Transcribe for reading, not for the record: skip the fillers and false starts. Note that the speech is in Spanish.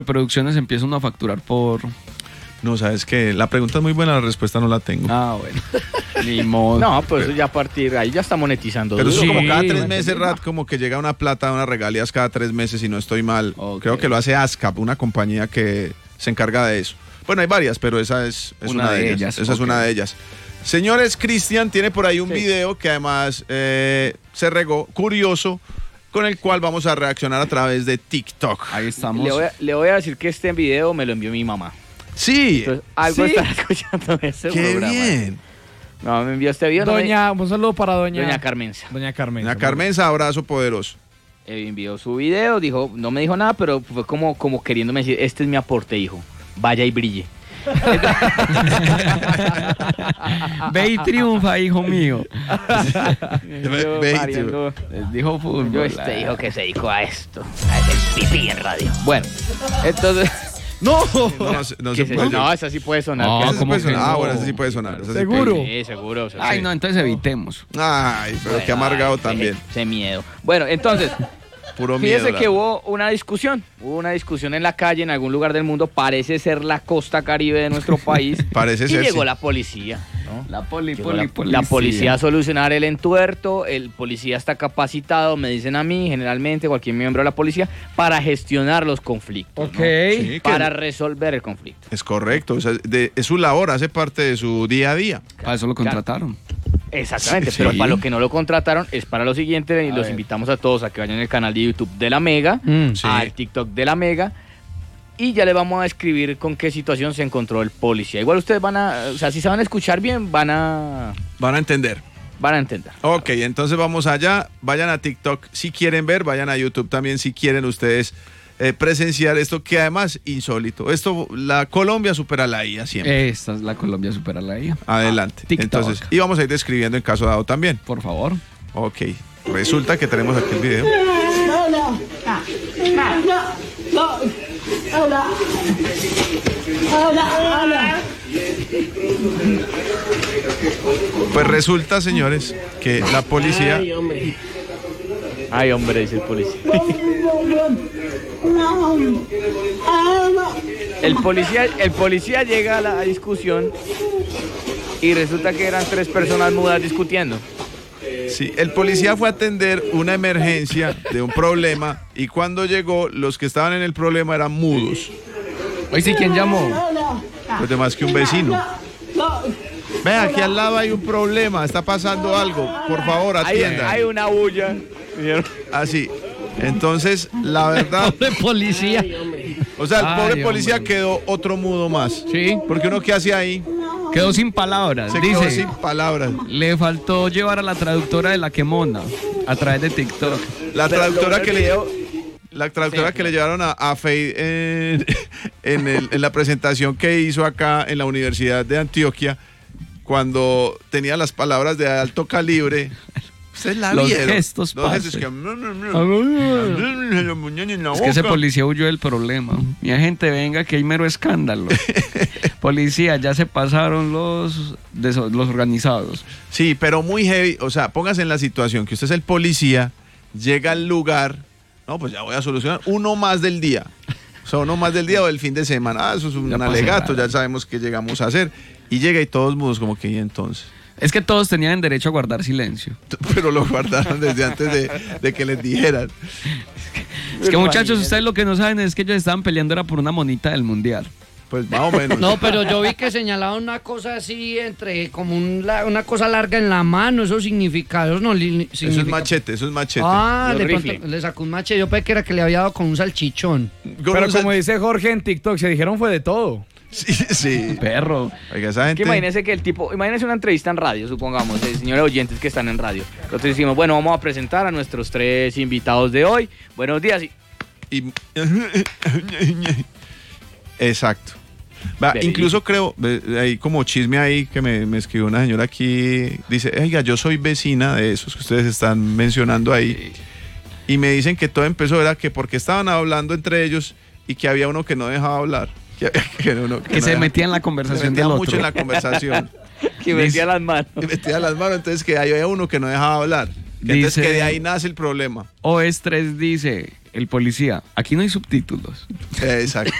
producciones empieza uno a facturar por... No, sabes que la pregunta es muy buena, la respuesta no la tengo. Ah, bueno. Ni modo. No, pues eso ya a partir de ahí ya está monetizando. Pero eso duro. como cada 3 meses, Rat, como que llega una plata, unas regalías cada 3 meses, si no estoy mal. Okay. Creo que lo hace ASCAP, una compañía que se encarga de eso. Bueno, hay varias, pero esa es una de ellas. Esa es una de ellas. Señores, Cristian tiene por ahí un video que además se regó, curioso, con el cual vamos a reaccionar a través de TikTok. Ahí estamos. Le voy a decir que este video me lo envió mi mamá. Sí. Entonces, algo ¿Sí? está escuchando ese Qué programa. bien. No, me envió este video. Un saludo para doña Carmenza. Doña Carmen. Doña Carmenza, abrazo poderoso. Envió su video, dijo, no me dijo nada, pero fue como queriéndome decir, este es mi aporte, hijo. Vaya y brille. Ve y triunfa, hijo mío. Ve y triunfa. Dijo fútbol. Yo hijo que se dedicó a esto, a hacer pipí en radio. Bueno, entonces... No se puede. No, esa sí puede sonar. No, Esa sí ¿cómo puede que sonar. no? Ah, bueno, esa sí puede sonar. Esa sí ¿Seguro? puede. Sí, seguro. Ay, sí. no, entonces evitemos. Ay, pero qué amargado también. Ese miedo. Bueno, entonces... Puro miedo. Fíjese que hubo una discusión en la calle, en algún lugar del mundo, parece ser la costa caribe de nuestro país. Parece y ser, llegó sí. la policía, ¿no? Llegó La policía a solucionar el entuerto, el policía está capacitado, me dicen a mí, generalmente cualquier miembro de la policía, para gestionar los conflictos, Ok. ¿no? Sí, que Para resolver el conflicto. es correcto. O sea, es su labor, hace parte de su día a día. Para eso lo contrataron. Exactamente, Sí. pero para lo que no lo contrataron es para lo siguiente, y los invitamos a todos a que vayan al canal de YouTube de La Mega, Sí. al TikTok de La Mega, y ya le vamos a describir con qué situación se encontró el policía. Igual ustedes o sea, si se van a escuchar bien, van a entender. entender. Ok, entonces vamos allá. Vayan a TikTok si quieren ver, vayan a YouTube también si quieren ustedes presenciar esto, que además insólito. Esto, la Colombia supera la IA siempre. Esta es la Colombia supera la IA. Adelante. TikTok. Entonces, y vamos a ir describiendo en caso dado también. Por favor. Ok, resulta que tenemos aquí el video. Pues resulta, señores, que la policía... Ay, hombre, dice el policía. El policía llega a la discusión y resulta que eran 3 personas mudas discutiendo. Sí, el policía fue a atender una emergencia de un problema y cuando llegó, los que estaban en el problema eran mudos. Oye, sí, ¿quién llamó? Pues de más que un vecino. Ve, aquí al lado hay un problema, está pasando algo. Por favor, atiendan. Hay una bulla. Así. Entonces, la verdad, Pobre policía. o sea, el pobre Ay, policía hombre. quedó otro mudo más. Sí. Porque uno que hace ahí Quedó sin palabras. se quedó Dice, sin palabras. le faltó llevar a la traductora de la quemona a través de TikTok. La Pero traductora lo que bueno le llevaron a Fade en la presentación que hizo acá en la Universidad de Antioquia, cuando tenía las palabras de alto calibre. Ustedes la Los vieron. gestos, Los gestos parce. que... Es que ese policía huyó del problema. Mi gente, venga, que hay mero escándalo. Policía, ya se pasaron los organizados. Sí, pero muy heavy. O sea, póngase en la situación que usted es el policía, llega al lugar, no, pues ya voy a solucionar uno más del día. O sea, uno más del día o del fin de semana. Ah, eso es un Ya pasa alegato, nada. ya sabemos qué llegamos a hacer. Y llega y todos mudos como que, ¿y entonces? Es que todos tenían derecho a guardar silencio. Pero lo guardaron desde antes de que les dijeran. Es que, muchachos, ustedes lo que no saben es que ellos estaban peleando era por una monita del mundial. Pues más o menos. No, pero yo vi que señalaban una cosa así entre como una cosa larga en la mano, eso significa, eso no significa. Eso es machete, eso es machete. Ah, Los de pronto rifle. le sacó un machete, yo pensé que era que le había dado con un salchichón. Pero como dice Jorge en TikTok, se dijeron fue de todo. Sí, sí. Perro. Oiga, esa gente... Que imagínense que imagínense una entrevista en radio, supongamos, señores oyentes que están en radio. Nosotros decimos, bueno, vamos a presentar a nuestros 3 invitados de hoy. Buenos días. Exacto. Va, incluso creo, hay como chisme ahí que me escribió una señora aquí, dice, oiga, yo soy vecina de esos que ustedes están mencionando ahí, y me dicen que todo empezó, era que porque estaban hablando entre ellos y que había uno que no dejaba hablar, Que se metía en la conversación del otro. mucho en la conversación. Que metía las manos. Y metía las manos, entonces que había uno que no dejaba hablar. Entonces Dice- que de ahí nace el problema. OS3 dice, el policía, aquí no hay subtítulos. Exacto.